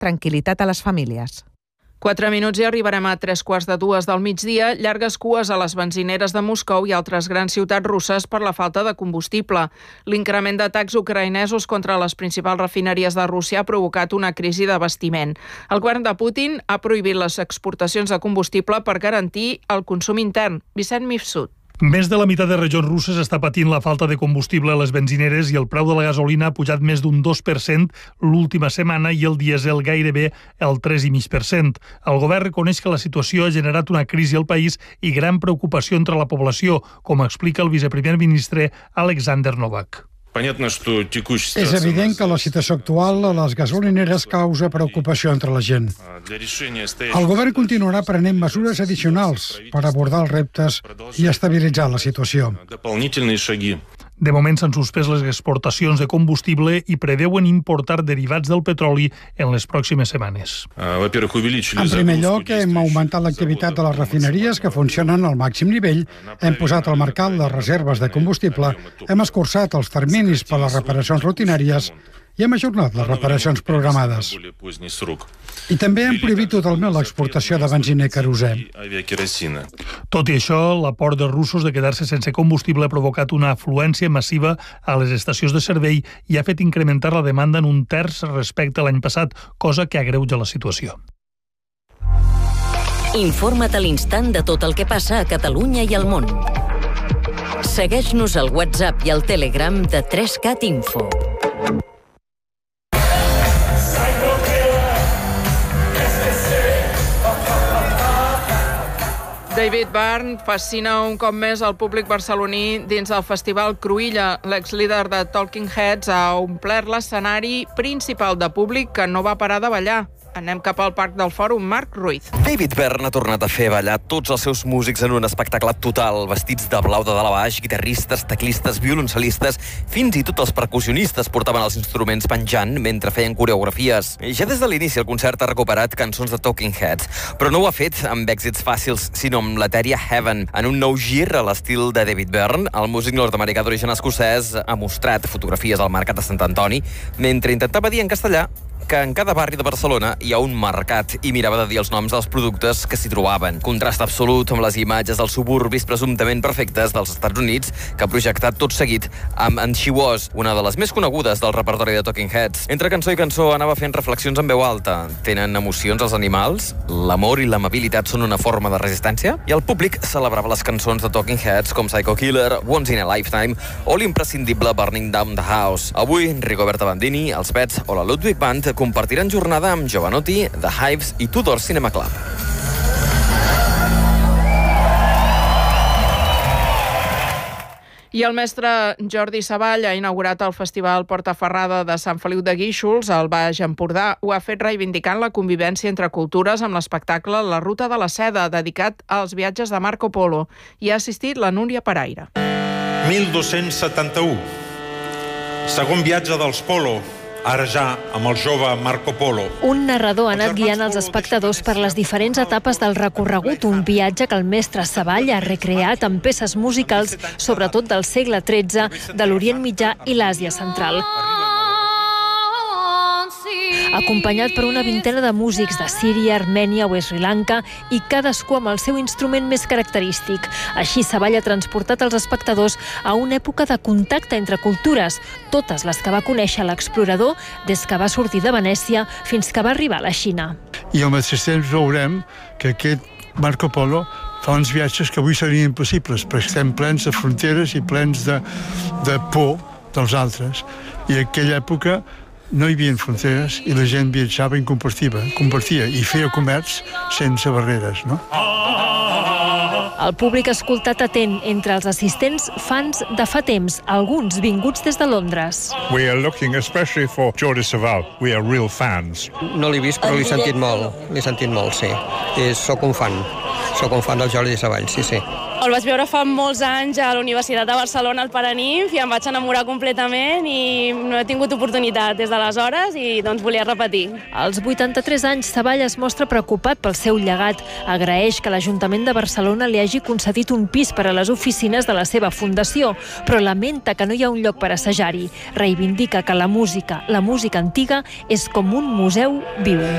tranquil·litat a les famílies. 4 minuts i arribarem a 3:15 del migdia. Llargues cues a les benzineres de Moscou i altres grans ciutats russes per la falta de combustible. L'increment d'atacs ucraïnesos contra les principals refineries de Rússia ha provocat una crisi d'abastiment. El govern de Putin ha prohibit les exportacions de combustible per garantir el consum intern. Vicent Mifsud. Més de la meitat de regions russes està patint la falta de combustible a les benzineres i el preu de la gasolina ha pujat més d'un 2% l'última setmana i el dièsel gairebé el 3,5%. El govern reconeix que la situació ha generat una crisi al país i gran preocupació entre la població, com explica el viceprimer ministre Alexander Novak. És evident que la situació actual a les gasolineres causa preocupació entre la gent. El govern continuarà prenent mesures addicionals per abordar els reptes i estabilitzar la situació. De moment s'han suspès les exportacions de combustible i preveuen importar derivats del petroli en les pròximes setmanes. En primer lloc, hem augmentat l'activitat de les refineries que funcionen al màxim nivell, hem posat al mercat les reserves de combustible, hem escurçat els terminis per a les reparacions rutinàries i hem ajornat les reparacions programades. I també hem prohibit totalment l'exportació de benzina i querosè. Tot i això, l'aport dels russos de quedar-se sense combustible ha provocat una afluència massiva a les estacions de servei i ha fet incrementar la demanda en un terç respecte a l'any passat, cosa que agreuja la situació. Informa't a l'instant de tot el que passa a Catalunya i al món. Segueix-nos al WhatsApp i al Telegram de 3CAT Info. David Byrne fascina un cop més el públic barceloní dins del Festival Cruïlla. L'exlíder de Talking Heads ha omplert l'escenari principal de públic que no va parar de ballar. Anem cap al Parc del Fòrum, Marc Ruiz. David Byrne ha tornat a fer ballar tots els seus músics en un espectacle total, vestits de blau de dalt a baix, guitarristes, teclistes, violoncelistes, fins i tot els percussionistes portaven els instruments penjant mentre feien coreografies. Ja des de l'inici el concert ha recuperat cançons de Talking Heads, però no ho ha fet amb èxits fàcils, sinó amb l'etèria Heaven. En un nou gir a l'estil de David Byrne, el músic nord-americà d'origen escocès ha mostrat fotografies al mercat de Sant Antoni mentre intentava dir en castellà que en cada barri de Barcelona hi ha un mercat i mirava de dir els noms dels productes que s'hi trobaven. Contrast absolut amb les imatges dels suburbis presumptament perfectes dels Estats Units que ha projectat tot seguit amb And She Was, una de les més conegudes del repertori de Talking Heads. Entre cançó i cançó anava fent reflexions en veu alta. Tenen emocions els animals? L'amor i l'amabilitat són una forma de resistència? I el públic celebrava les cançons de Talking Heads com Psycho Killer, Once in a Lifetime o l'imprescindible Burning Down the House. Avui, Rigoberta Bandini, els Pets o la Ludwig Band compartiran jornada amb Jovanotti, The Hives i Tudor Cinema Club. I el mestre Jordi Savall ha inaugurat el Festival Portaferrada de Sant Feliu de Guíxols al Baix Empordà. Ho ha fet reivindicant la convivència entre cultures amb l'espectacle La Ruta de la Seda, dedicat als viatges de Marco Polo. Hi ha assistit la Núria Paraire. 1271. Segon viatge dels Polo, ara ja amb el jove Marco Polo. Un narrador ha anat guiant els espectadors per les diferents etapes del recorregut, un viatge que el mestre Savall ha recreat amb peces musicals, sobretot del segle XIII, de l'Orient Mitjà i l'Àsia Central. Acompanyat per una vintena de músics de Síria, Armènia o Sri Lanka i cadascú amb el seu instrument més característic. Així Savall ha transportat els espectadors a una època de contacte entre cultures, totes les que va conèixer l'explorador des que va sortir de Venècia fins que va arribar a la Xina. I al mateix temps veurem que aquest Marco Polo fa uns viatges que avui serien impossibles, perquè estem plens de fronteres i plens de por dels altres. I en aquella època no hi havia fronteres i la gent viatjava i compartia i feia comerç sense barreres, no? El públic ha escoltat atent, entre els assistents fans de fa temps, alguns vinguts des de Londres. We are looking especially for Jordi Savall. We are real fans. No l'he vist, però l'he sentit molt, sí. Soc un fan. Soc un fan del Jordi Savall, sí. El vaig veure fa molts anys a la Universitat de Barcelona, al Paranimf, i em vaig enamorar completament i no he tingut oportunitat des d'aleshores i doncs volia repetir. Als 83 anys, Savall es mostra preocupat pel seu llegat. Agraeix que l'Ajuntament de Barcelona li hagi concedit un pis per a les oficines de la seva fundació, però lamenta que no hi ha un lloc per assajar-hi. Reivindica que la música antiga, és com un museu viu.